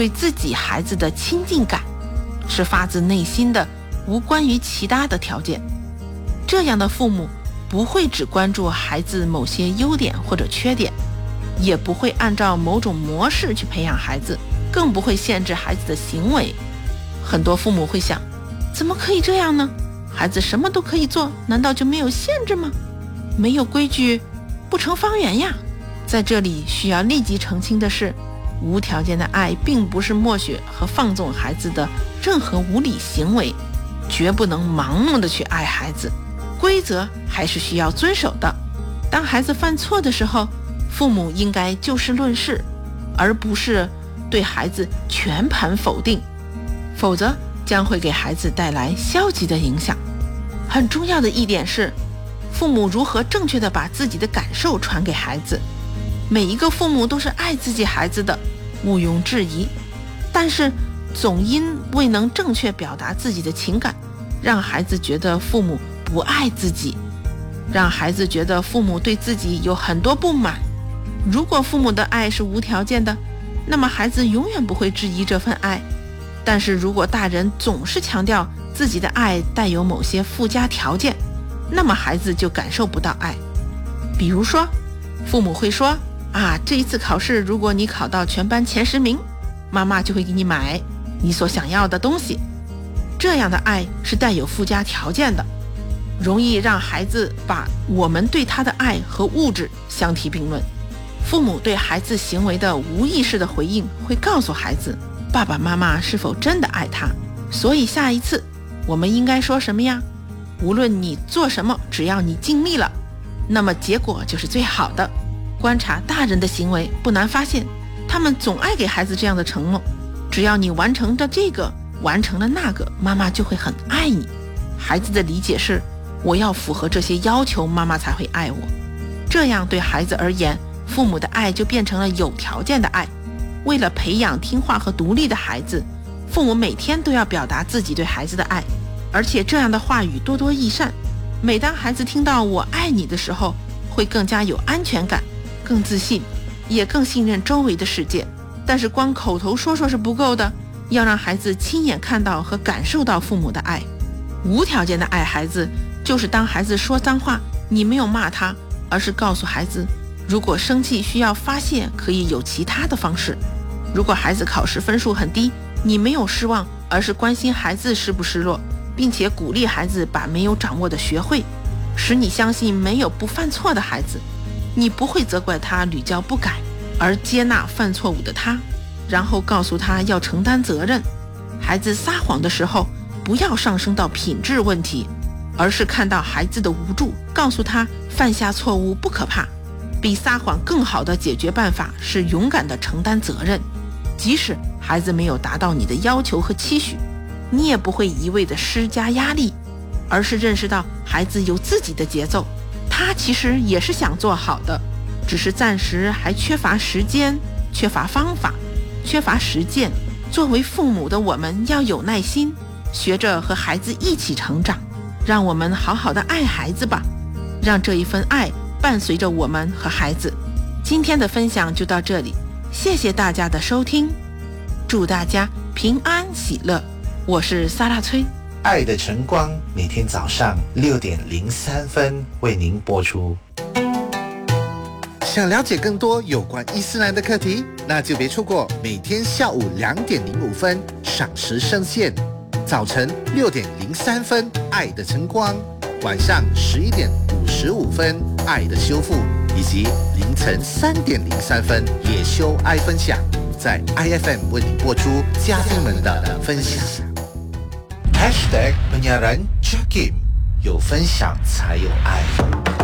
对自己孩子的亲近感，是发自内心的，无关于其他的条件。这样的父母不会只关注孩子某些优点或者缺点，也不会按照某种模式去培养孩子，更不会限制孩子的行为。很多父母会想，怎么可以这样呢？孩子什么都可以做，难道就没有限制吗？没有规矩不成方圆呀。在这里需要立即澄清的是，无条件的爱并不是默许和放纵孩子的任何无理行为，绝不能盲目的去爱孩子，规则还是需要遵守的。当孩子犯错的时候，父母应该就事论事，而不是对孩子全盘否定，否则将会给孩子带来消极的影响。很重要的一点是，父母如何正确地把自己的感受传给孩子。每一个父母都是爱自己孩子的，毋庸置疑，但是总因未能正确表达自己的情感，让孩子觉得父母不爱自己，让孩子觉得父母对自己有很多不满。如果父母的爱是无条件的，那么孩子永远不会质疑这份爱。但是如果大人总是强调自己的爱带有某些附加条件，那么孩子就感受不到爱。比如说，父母会说这一次考试如果你考到全班前10名，妈妈就会给你买你所想要的东西。这样的爱是带有附加条件的，容易让孩子把我们对他的爱和物质相提并论。父母对孩子行为的无意识的回应会告诉孩子，爸爸妈妈是否真的爱他。所以下一次我们应该说什么呀？无论你做什么，只要你尽力了，那么结果就是最好的。观察大人的行为，不难发现，他们总爱给孩子这样的承诺，只要你完成了这个，完成了那个，妈妈就会很爱你。孩子的理解是，我要符合这些要求，妈妈才会爱我。这样对孩子而言，父母的爱就变成了有条件的爱。为了培养听话和独立的孩子，父母每天都要表达自己对孩子的爱，而且这样的话语多多益善。每当孩子听到我爱你的时候，会更加有安全感，更自信，也更信任周围的世界。但是光口头说说是不够的，要让孩子亲眼看到和感受到父母的爱。无条件的爱孩子，就是当孩子说脏话，你没有骂他，而是告诉孩子，如果生气需要发泄，可以有其他的方式。如果孩子考试分数很低，你没有失望，而是关心孩子失不失落，并且鼓励孩子把没有掌握的学会，使你相信没有不犯错的孩子。你不会责怪他屡教不改，而接纳犯错误的他，然后告诉他要承担责任。孩子撒谎的时候，不要上升到品质问题，而是看到孩子的无助，告诉他犯下错误不可怕，比撒谎更好的解决办法是勇敢地承担责任。即使孩子没有达到你的要求和期许，你也不会一味地施加压力，而是认识到孩子有自己的节奏，他其实也是想做好的，只是暂时还缺乏时间，缺乏方法，缺乏实践。作为父母的我们要有耐心，学着和孩子一起成长。让我们好好的爱孩子吧，让这一份爱伴随着我们和孩子。今天的分享就到这里，谢谢大家的收听，祝大家平安喜乐。我是萨拉崔。 爱的晨光每天早上6:03为您播出。 想了解更多有关伊斯兰的课题，那就别错过每天下午2:05赏时声线，早晨6:03爱的晨光，晚上11:55爱的修复，以及凌晨3:03也修爱分享，在 IFM 为你播出嘉宾们的分享。 #penyiaran Jakim， 有分享才有爱。